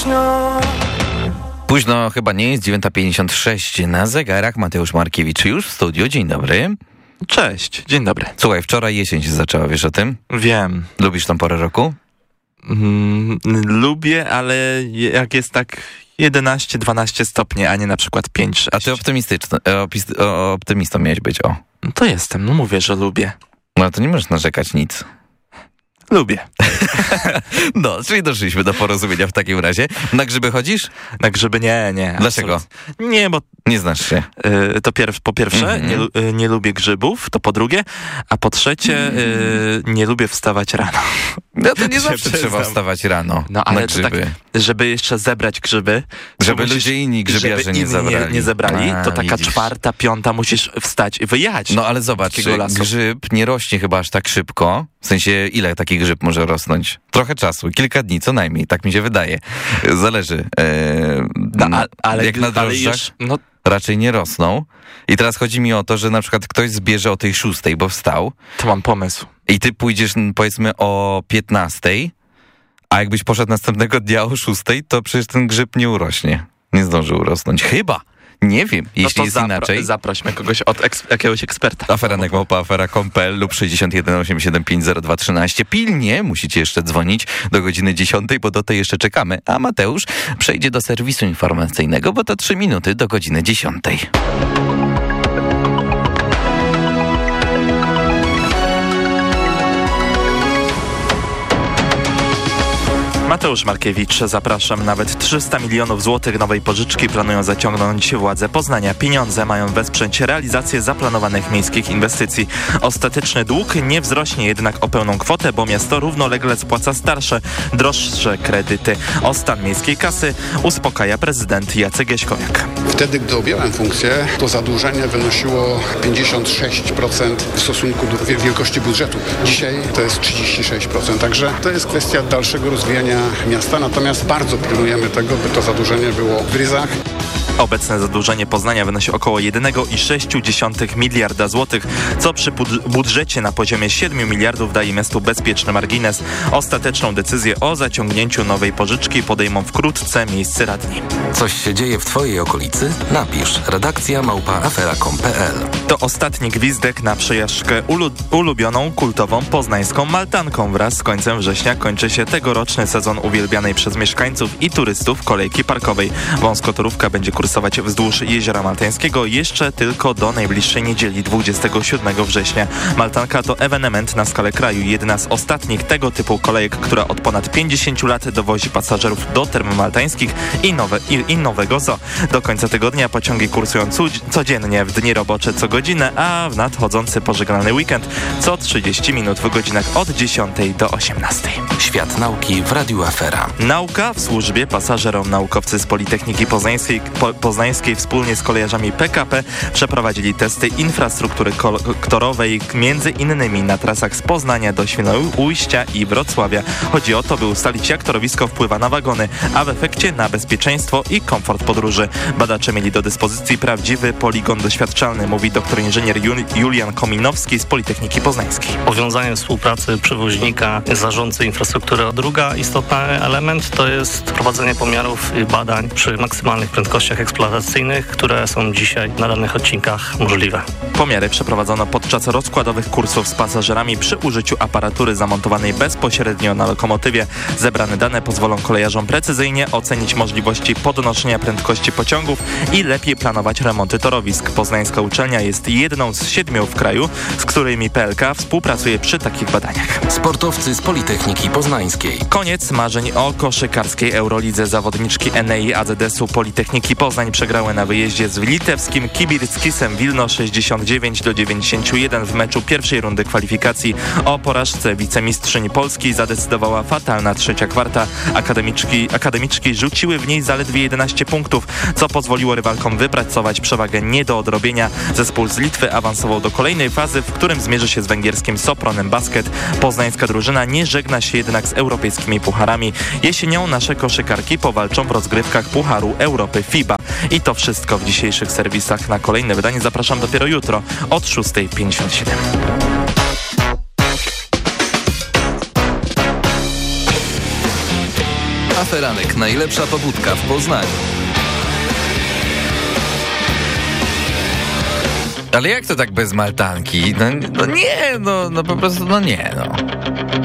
późno. Późno chyba nie jest, 9:56 na zegarach. Mateusz Markiewicz już w studiu. Dzień dobry. Cześć, dzień dobry. Słuchaj, wczoraj jesień się zaczęła, wiesz o tym? Wiem. Lubisz tą porę roku? Lubię, ale jak jest tak 11-12 stopni, a nie na przykład 5-6. A ty optymistą miałeś być, o. No to jestem, no mówię, że lubię. No to nie możesz narzekać nic. Lubię. No, czyli doszliśmy do porozumienia w takim razie. Na grzyby chodzisz? Na grzyby nie. Dlaczego? Absolutnie. Nie, bo... Nie znasz się. To po pierwsze, nie lubię grzybów, to po drugie, a po trzecie, nie lubię wstawać rano. No to nie zawsze trzeba wstawać rano no, ale na grzyby. Tak, żeby jeszcze zebrać grzyby. Żeby ludzie inni grzybiarze nie zabrali. To taka 4., 5 musisz wstać i wyjechać. No ale zobacz, grzyb nie rośnie chyba aż tak szybko. W sensie, ile taki grzyb może rosnąć? Trochę czasu, kilka dni co najmniej, tak mi się wydaje. Zależy. Ale jak na drożdżach raczej nie rosną. I teraz chodzi mi o to, że na przykład ktoś zbierze o tej 6, bo wstał. To mam pomysł. I ty pójdziesz powiedzmy o 15, a jakbyś poszedł następnego dnia o 6, to przecież ten grzyb nie urośnie. Nie zdąży urosnąć. Chyba. Nie wiem, jeśli jest inaczej. Zaprośmy kogoś od jakiegoś eksperta. afera@afera.com.pl lub 61 875 0213. Pilnie musicie jeszcze dzwonić do godziny 10, bo do tej jeszcze czekamy. A Mateusz przejdzie do serwisu informacyjnego, bo to 3 minuty do godziny 10. Mateusz Markiewicz, zapraszam. Nawet 300 milionów złotych nowej pożyczki planują zaciągnąć władze Poznania. Pieniądze mają wesprzeć realizację zaplanowanych miejskich inwestycji. Ostateczny dług nie wzrośnie jednak o pełną kwotę, bo miasto równolegle spłaca starsze, droższe kredyty. O stan miejskiej kasy uspokaja prezydent Jacek Jaśkowiak. Wtedy, gdy objąłem funkcję, to zadłużenie wynosiło 56% w stosunku do wielkości budżetu. Dzisiaj to jest 36%, także to jest kwestia dalszego rozwijania miasta, natomiast bardzo pilnujemy tego, by to zadłużenie było w ryzach. Obecne zadłużenie Poznania wynosi około 1,6 miliarda złotych, co przy budżecie na poziomie 7 miliardów daje miastu bezpieczny margines. Ostateczną decyzję o zaciągnięciu nowej pożyczki podejmą wkrótce miejscy radni. Coś się dzieje w Twojej okolicy? Napisz redakcja@afera.com.pl. To ostatni gwizdek na przejażdżkę ulubioną, kultową poznańską Maltanką. Wraz z końcem września kończy się tegoroczny sezon uwielbianej przez mieszkańców i turystów kolejki parkowej. Wąskotorówka będzie kursować wzdłuż Jeziora Maltańskiego jeszcze tylko do najbliższej niedzieli 27 września. Maltanka to ewenement na skalę kraju, jedna z ostatnich tego typu kolejek, która od ponad 50 lat dowozi pasażerów do term maltańskich i nowego zoo. Do końca tygodnia pociągi kursują codziennie w dni robocze co godzinę, a w nadchodzący pożegnalny weekend co 30 minut w godzinach od 10 do 18. Świat nauki w Radiu Afera. Nauka w służbie pasażerom. Naukowcy z Politechniki Poznańskiej wspólnie z kolejarzami PKP przeprowadzili testy infrastruktury kolektowej między innymi na trasach z Poznania do Świnoujścia i Wrocławia. Chodzi o to, by ustalić, jak torowisko wpływa na wagony, a w efekcie na bezpieczeństwo i komfort podróży. Badacze mieli do dyspozycji prawdziwy poligon doświadczalny, mówi doktor inżynier Julian Kominowski z Politechniki Poznańskiej. Powiązanie współpracy przewoźnika, zarządcy infrastruktury. Druga istotny element to jest prowadzenie pomiarów i badań przy maksymalnych prędkościach eksploatacyjnych, które są dzisiaj na danych odcinkach możliwe. Pomiary przeprowadzono podczas rozkładowych kursów z pasażerami przy użyciu aparatury zamontowanej bezpośrednio na lokomotywie. Zebrane dane pozwolą kolejarzom precyzyjnie ocenić możliwości podnoszenia prędkości pociągów i lepiej planować remonty torowisk. Poznańska uczelnia jest jedną z 7 w kraju, z którymi PLK współpracuje przy takich badaniach. Sportowcy z Politechniki Poznańskiej. Koniec marzeń o koszykarskiej Eurolidze. Zawodniczki Enei AZS-u Politechniki Poznań przegrały na wyjeździe z litewskim Kibirskisem Wilno 69-91 w meczu pierwszej rundy kwalifikacji. O porażce wicemistrzyni Polski zadecydowała fatalna trzecia kwarta. Akademiczki rzuciły w niej zaledwie 11 punktów, co pozwoliło rywalkom wypracować przewagę nie do odrobienia. Zespół z Litwy awansował do kolejnej fazy, w którym zmierzy się z węgierskim Sopronem Basket. Poznańska drużyna nie żegna się jednak z europejskimi pucharami. Jesienią nasze koszykarki powalczą w rozgrywkach Pucharu Europy FIBA. I to wszystko w dzisiejszych serwisach. Na kolejne wydanie zapraszam dopiero jutro od 6:57. Aferanek, najlepsza pobudka w Poznaniu. Ale jak to tak bez maltanki? No nie, no po prostu, no nie, no.